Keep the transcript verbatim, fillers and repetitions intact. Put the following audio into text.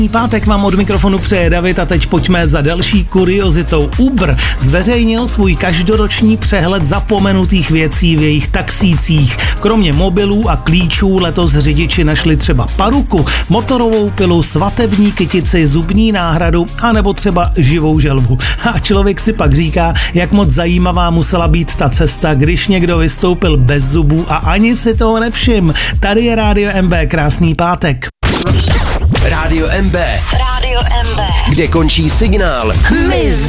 Pátek vám od mikrofonu přeje David a teď pojďme za další kuriozitou. Uber zveřejnil svůj každoroční přehled zapomenutých věcí v jejich taxících. Kromě mobilů a klíčů letos řidiči našli třeba paruku, motorovou pilu, svatební kytici, zubní náhradu a nebo třeba živou želvu. A člověk si pak říká, jak moc zajímavá musela být ta cesta, když někdo vystoupil bez zubů a ani si toho nevšim. Tady je Rádio M B, krásný pátek. Rádio M B. Rádio M B. Kde končí signál. Hmyz.